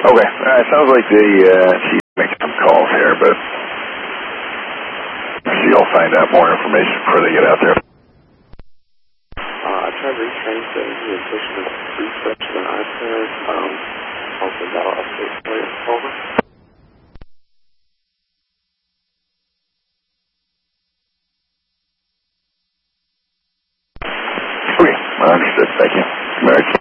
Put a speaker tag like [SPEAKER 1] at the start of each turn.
[SPEAKER 1] Okay. Sounds like she's making some calls here, but she'll find out more information before they get out there.
[SPEAKER 2] I tried retraining the communication of refresh an iPad. Also got an update for it. Over.
[SPEAKER 1] Okay. Understood. Thank you. Merrick.